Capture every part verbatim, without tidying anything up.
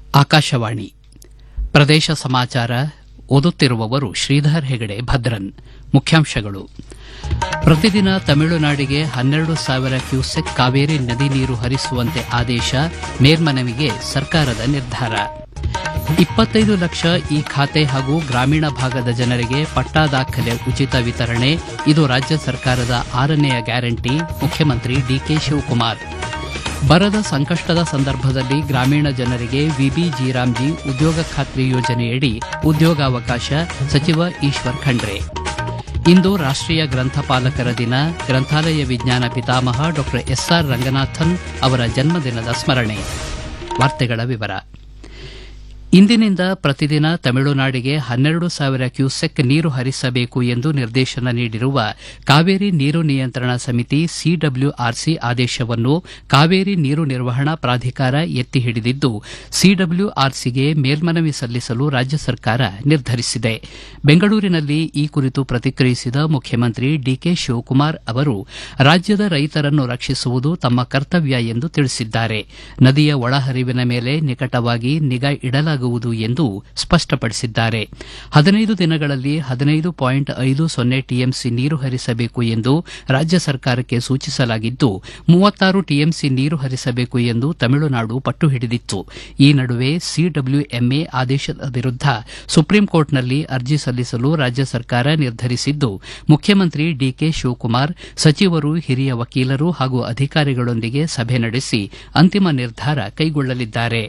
ಆಕಾಶವಾಣಿ ಪ್ರದೇಶ ಸಮಾಚಾರ ಓದುತ್ತಿರುವವರು ಶ್ರೀಧರ್ ಹೆಗಡೆ ಭದ್ರನ್. ಮುಖ್ಯಾಂಶಗಳು: ಪ್ರತಿದಿನ ತಮಿಳುನಾಡಿಗೆ ಹನ್ನೆರಡು ಸಾವಿರ ಕ್ಯೂಸೆಕ್ ಕಾವೇರಿ ನದಿ ನೀರು ಹರಿಸುವಂತೆ ಆದೇಶ, ಮೇಲ್ಮನವಿಗೆ ಸರ್ಕಾರದ ನಿರ್ಧಾರ. ಇಪ್ಪತ್ತೈದು ಲಕ್ಷ ಈ ಖಾತೆ ಹಾಗೂ ಗ್ರಾಮೀಣ ಭಾಗದ ಜನರಿಗೆ ಪಟ್ಟಾ ದಾಖಲೆ ಉಚಿತ ವಿತರಣೆ, ಇದು ರಾಜ್ಯ ಸರ್ಕಾರದ ಆರನೆಯ ಗ್ಯಾರಂಟಿ, ಮುಖ್ಯಮಂತ್ರಿ ಡಿಕೆ ಶಿವಕುಮಾರ್. ಬರದ ಸಂಕಷ್ಟದ ಸಂದರ್ಭದಲ್ಲಿ ಗ್ರಾಮೀಣ ಜನರಿಗೆ ವಿಬಿ ಜೀರಾಮ್ಜಿ ಉದ್ಯೋಗ ಖಾತ್ರಿ ಯೋಜನೆಯಡಿ ಉದ್ಯೋಗಾವಕಾಶ, ಸಚಿವ ಈಶ್ವರ್ ಖಂಡ್ರೆ. ಇಂದು ರಾಷ್ಟೀಯ ಗ್ರಂಥಪಾಲಕರ ದಿನ. ಗ್ರಂಥಾಲಯ ವಿಜ್ಞಾನ ಪಿತಾಮಹ ಡಾ ಎಸ್ಆರ್ ರಂಗನಾಥನ್ ಅವರ ಜನ್ಮದಿನದ ಸ್ಮರಣೆ. ವಾರ್ತೆಗಳ ವಿವರ. ಇಂದಿನಿಂದ ಪ್ರತಿದಿನ ತಮಿಳುನಾಡಿಗೆ ಹನ್ನೆರಡು ಸಾವಿರ ಕ್ಯೂಸೆಕ್ ನೀರು ಹರಿಸಬೇಕು ಎಂದು ನಿರ್ದೇಶನ ನೀಡಿರುವ ಕಾವೇರಿ ನೀರು ನಿಯಂತ್ರಣ ಸಮಿತಿ ಸಿಡಬ್ಲ್ಯೂಆರ್ಸಿ ಆದೇಶವನ್ನು ಕಾವೇರಿ ನೀರು ನಿರ್ವಹಣಾ ಪ್ರಾಧಿಕಾರ ಎತ್ತಿ ಹಿಡಿದಿದ್ದು, ಸಿಡಬ್ಲ್ಯೂಆರ್ಸಿಗೆ ಮೇಲ್ಮನವಿ ಸಲ್ಲಿಸಲು ರಾಜ್ಯ ಸರ್ಕಾರ ನಿರ್ಧರಿಸಿದೆ. ಬೆಂಗಳೂರಿನಲ್ಲಿ ಈ ಕುರಿತು ಪ್ರತಿಕ್ರಿಯಿಸಿದ ಮುಖ್ಯಮಂತ್ರಿ ಡಿಕೆ ಶಿವಕುಮಾರ್ ಅವರು, ರಾಜ್ಯದ ರೈತರನ್ನು ರಕ್ಷಿಸುವುದು ತಮ್ಮ ಕರ್ತವ್ಯ ಎಂದು ತಿಳಿಸಿದ್ದಾರೆ. ನದಿಯ ಒಳಹರಿವಿನ ಮೇಲೆ ನಿಕಟವಾಗಿ ನಿಗಾ ಇಡಲಾಗುವುದು ಎಂದು ಸ್ಪಷ್ಟಪಡಿಸಿದ್ದಾರೆ. ಹದಿನೈದು ದಿನಗಳಲ್ಲಿ ಹದಿನೈದು ಪಾಯಿಂಟ್ ಐದು ಸೊನ್ನೆ ಟಿಎಂಸಿ ನೀರು ಹರಿಸಬೇಕು ಎಂದು ರಾಜ್ಯ ಸರ್ಕಾರಕ್ಕೆ ಸೂಚಿಸಲಾಗಿದ್ದು, ಮೂವತ್ತಾರು ಟಿಎಂಸಿ ನೀರು ಹರಿಸಬೇಕು ಎಂದು ತಮಿಳುನಾಡು ಪಟ್ಟು ಹಿಡಿದಿತ್ತು. ಈ ನಡುವೆ ಸಿಡಬ್ಲ್ಯೂಎಂಎ ಆದೇಶದ ವಿರುದ್ಧ ಸುಪ್ರೀಂಕೋರ್ಟ್ನಲ್ಲಿ ಅರ್ಜಿ ಸಲ್ಲಿಸಲು ರಾಜ್ಯ ಸರ್ಕಾರ ನಿರ್ಧರಿಸಿದ್ದು, ಮುಖ್ಯಮಂತ್ರಿ ಡಿಕೆ ಶಿವಕುಮಾರ್ ಸಚಿವರು, ಹಿರಿಯ ವಕೀಲರು ಹಾಗೂ ಅಧಿಕಾರಿಗಳೊಂದಿಗೆ ಸಭೆ ನಡೆಸಿ ಅಂತಿಮ ನಿರ್ಧಾರ ಕೈಗೊಳ್ಳಲಿದ್ದಾರೆ.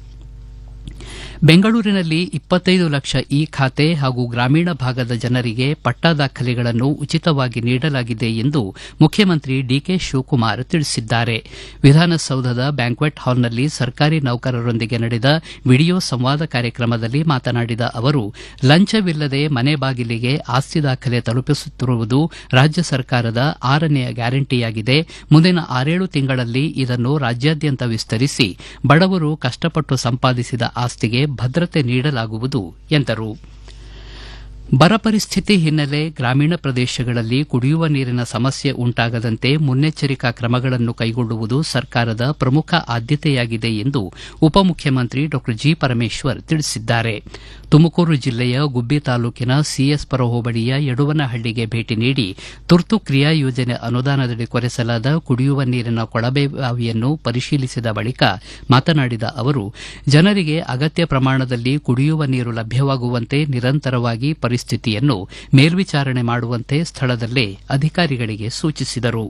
ಬೆಂಗಳೂರಿನಲ್ಲಿ ಇಪ್ಪತ್ತೈದು ಲಕ್ಷ ಈ ಖಾತೆ ಹಾಗೂ ಗ್ರಾಮೀಣ ಭಾಗದ ಜನರಿಗೆ ಪಟ್ಟಾ ದಾಖಲೆಗಳನ್ನು ಉಚಿತವಾಗಿ ನೀಡಲಾಗಿದೆ ಎಂದು ಮುಖ್ಯಮಂತ್ರಿ ಡಿಕೆ ಶಿವಕುಮಾರ್ ತಿಳಿಸಿದ್ದಾರೆ. ವಿಧಾನಸೌಧದ ಬ್ಯಾಂಕ್ವೆಟ್ ಹಾಲ್ನಲ್ಲಿ ಸರ್ಕಾರಿ ನೌಕರರೊಂದಿಗೆ ನಡೆದ ವಿಡಿಯೋ ಸಂವಾದ ಕಾರ್ಯಕ್ರಮದಲ್ಲಿ ಮಾತನಾಡಿದ ಅವರು, ಲಂಚವಿಲ್ಲದೆ ಮನೆ ಬಾಗಿಲಿಗೆ ಆಸ್ತಿ ದಾಖಲೆ ತಲುಪಿಸುತ್ತಿರುವುದು ರಾಜ್ಯ ಸರ್ಕಾರದ ಆರನೆಯ ಗ್ಯಾರಂಟಿಯಾಗಿದೆ. ಮುಂದಿನ ಆರೇಳು ತಿಂಗಳಲ್ಲಿ ಇದನ್ನು ರಾಜ್ಯಾದ್ಯಂತ ವಿಸ್ತರಿಸಿ ಬಡವರು ಕಷ್ಟಪಟ್ಟು ಸಂಪಾದಿಸಿದ ಆಸ್ತಿಗೆ ಭದ್ರತೆ ನೀಡಲಾಗುವುದು ಎಂದರು. ಬರ ಪರಿಸ್ಥಿತಿ ಹಿನ್ನೆಲೆ ಗ್ರಾಮೀಣ ಪ್ರದೇಶಗಳಲ್ಲಿ ಕುಡಿಯುವ ನೀರಿನ ಸಮಸ್ಯೆ ಉಂಟಾಗದಂತೆ ಮುನ್ನೆಚ್ಚರಿಕಾ ಕ್ರಮಗಳನ್ನು ಕೈಗೊಳ್ಳುವುದು ಸರ್ಕಾರದ ಪ್ರಮುಖ ಆದ್ಯತೆಯಾಗಿದೆ ಎಂದು ಉಪಮುಖ್ಯಮಂತ್ರಿ ಡಾ ಜಿ ಪರಮೇಶ್ವರ್ ತಿಳಿಸಿದ್ದಾರೆ. ತುಮಕೂರು ಜಿಲ್ಲೆಯ ಗುಬ್ಬಿ ತಾಲೂಕಿನ ಸಿಎಸ್ಪುರ ಹೋಬಳಿಯ ಯಡುವನಹಳ್ಳಿಗೆ ಭೇಟಿ ನೀಡಿ ತುರ್ತು ಕ್ರಿಯಾ ಯೋಜನೆ ಅನುದಾನದಡಿ ಕೊರೆಸಲಾದ ಕುಡಿಯುವ ನೀರಿನ ಕೊಳವೆ ಬಾವಿಯನ್ನು ಪರಿಶೀಲಿಸಿದ ಬಳಿಕ ಮಾತನಾಡಿದ ಅವರು, ಜನರಿಗೆ ಅಗತ್ಯ ಪ್ರಮಾಣದಲ್ಲಿ ಕುಡಿಯುವ ನೀರು ಲಭ್ಯವಾಗುವಂತೆ ನಿರಂತರವಾಗಿ ಪರಿಸ್ಥಿತಿಯನ್ನು ಮೇಲ್ವಿಚಾರಣೆ ಮಾಡುವಂತೆ ಸ್ಥಳದಲ್ಲೇ ಅಧಿಕಾರಿಗಳಿಗೆ ಸೂಚಿಸಿದರು.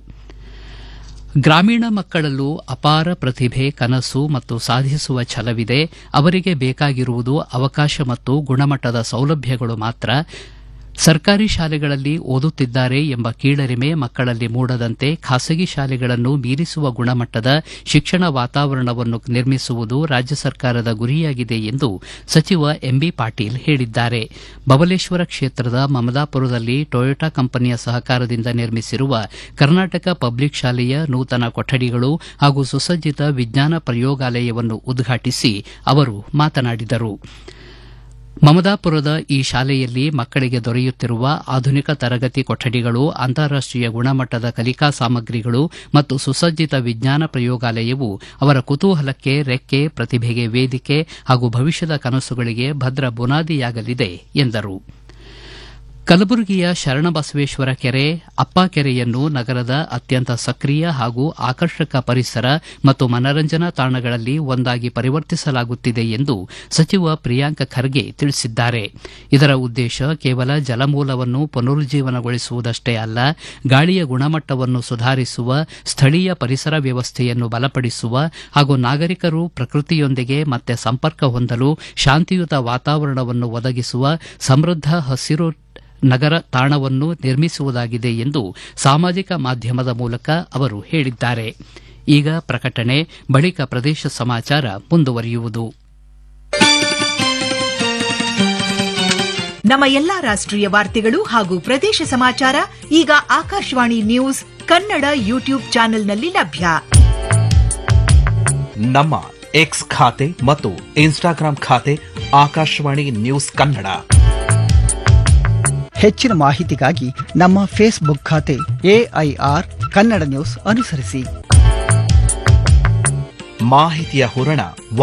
ಗ್ರಾಮೀಣ ಮಕ್ಕಳಲ್ಲೂ ಅಪಾರ ಪ್ರತಿಭೆ, ಕನಸು ಮತ್ತು ಸಾಧಿಸುವ ಛಲವಿದೆ. ಅವರಿಗೆ ಬೇಕಾಗಿರುವುದು ಅವಕಾಶ ಮತ್ತು ಗುಣಮಟ್ಟದ ಸೌಲಭ್ಯಗಳು ಮಾತ್ರ. ಸರ್ಕಾರಿ ಶಾಲೆಗಳಲ್ಲಿ ಓದುತ್ತಿದ್ದಾರೆ ಎಂಬ ಕೀಳರಿಮೆ ಮಕ್ಕಳಲ್ಲಿ ಮೂಡದಂತೆ ಖಾಸಗಿ ಶಾಲೆಗಳನ್ನು ಮೀರಿಸುವ ಗುಣಮಟ್ಟದ ಶಿಕ್ಷಣ ವಾತಾವರಣವನ್ನು ನಿರ್ಮಿಸುವುದು ರಾಜ್ಯ ಸರ್ಕಾರದ ಗುರಿಯಾಗಿದೆ ಎಂದು ಸಚಿವ ಎಂಬಿ ಪಾಟೀಲ್ ಹೇಳಿದ್ದಾರೆ. ಬಬಲೇಶ್ವರ ಕ್ಷೇತ್ರದ ಮಮದಾಪುರದಲ್ಲಿ ಟೊಯೋಟಾ ಕಂಪನಿಯ ಸಹಕಾರದಿಂದ ನಿರ್ಮಿಸಿರುವ ಕರ್ನಾಟಕ ಪಬ್ಲಿಕ್ ಶಾಲೆಯ ನೂತನ ಕೊಠಡಿಗಳು ಹಾಗೂ ಸುಸಜ್ಜಿತ ವಿಜ್ಞಾನ ಪ್ರಯೋಗಾಲಯವನ್ನು ಉದ್ಘಾಟಿಸಿ ಅವರು ಮಾತನಾಡಿದರು. ಮಮದಾಪುರದ ಈ ಶಾಲೆಯಲ್ಲಿ ಮಕ್ಕಳಿಗೆ ದೊರೆಯುತ್ತಿರುವ ಆಧುನಿಕ ತರಗತಿ ಕೊಠಡಿಗಳು, ಅಂತಾರಾಷ್ಟೀಯ ಗುಣಮಟ್ಟದ ಕಲಿಕಾ ಸಾಮಗ್ರಿಗಳು ಮತ್ತು ಸುಸಜ್ಜಿತ ವಿಜ್ಞಾನ ಪ್ರಯೋಗಾಲಯವು ಅವರ ಕುತೂಹಲಕ್ಕೆ ರೆಕ್ಕೆ, ಪ್ರತಿಭೆಗೆ ವೇದಿಕೆ ಹಾಗೂ ಭವಿಷ್ಯದ ಕನಸುಗಳಿಗೆ ಭದ್ರ ಬುನಾದಿಯಾಗಲಿದೆ ಎಂದರು. ಕಲಬುರಗಿಯ ಶರಣಬಸವೇಶ್ವರ ಕೆರೆ, ಅಪ್ಪ ಕೆರೆಯನ್ನು ನಗರದ ಅತ್ಯಂತ ಸಕ್ರಿಯ ಹಾಗೂ ಆಕರ್ಷಕ ಪರಿಸರ ಮತ್ತು ಮನರಂಜನಾ ತಾಣಗಳಲ್ಲಿ ಒಂದಾಗಿ ಪರಿವರ್ತಿಸಲಾಗುತ್ತಿದೆ ಎಂದು ಸಚಿವ ಪ್ರಿಯಾಂಕ್ ಖರ್ಗೆ ತಿಳಿಸಿದ್ದಾರೆ. ಇದರ ಉದ್ದೇಶ ಕೇವಲ ಜಲಮೂಲವನ್ನು ಪುನರುಜ್ಜೀವನಗೊಳಿಸುವುದಷ್ಟೇ ಅಲ್ಲ, ಗಾಳಿಯ ಗುಣಮಟ್ಟವನ್ನು ಸುಧಾರಿಸುವ, ಸ್ಥಳೀಯ ಪರಿಸರ ವ್ಯವಸ್ಥೆಯನ್ನು ಬಲಪಡಿಸುವ ಹಾಗೂ ನಾಗರಿಕರು ಪ್ರಕೃತಿಯೊಂದಿಗೆ ಮತ್ತೆ ಸಂಪರ್ಕ ಹೊಂದಲು ಶಾಂತಿಯುತ ವಾತಾವರಣವನ್ನು ಒದಗಿಸುವ ಸಮೃದ್ಧ ಹಸಿರು ನಗರ ತಾಣವನ್ನು ನಿರ್ಮಿಸುವುದಾಗಿದೆ ಎಂದು ಸಾಮಾಜಿಕ ಮಾಧ್ಯಮದ ಮೂಲಕ ಅವರು ಹೇಳಿದ್ದಾರೆ. ಈಗ ಪ್ರಕಟಣೆ, ಬಳಿಕ ಪ್ರದೇಶ ಸಮಾಚಾರ ಮುಂದುವರಿಯುವುದು. ನಮ್ಮ ಎಲ್ಲಾ ರಾಷ್ಟ್ರೀಯ ವಾರ್ತೆಗಳು ಹಾಗೂ ಪ್ರದೇಶ ಸಮಾಚಾರ ಈಗ ಆಕಾಶವಾಣಿ ನ್ಯೂಸ್ ಕನ್ನಡ ಯೂಟ್ಯೂಬ್ ಚಾನೆಲ್ನಲ್ಲಿ ಲಭ್ಯ. ನಮ್ಮ ಎಕ್ಸ್ ಖಾತೆ ಮತ್ತು ಇನ್ಸ್ಟಾಗ್ರಾಂ ಖಾತೆ ಆಕಾಶವಾಣಿ ನ್ಯೂಸ್ ಕನ್ನಡ. ಹೆಚ್ಚಿನ ಮಾಹಿತಿಗಾಗಿ ನಮ್ಮ ಫೇಸ್ಬುಕ್ ಖಾತೆ ಎಐಆರ್ ಕನ್ನಡ ನ್ಯೂಸ್ ಅನುಸರಿಸಿ. ಮಾಹಿತಿಯ ಹೂರಣ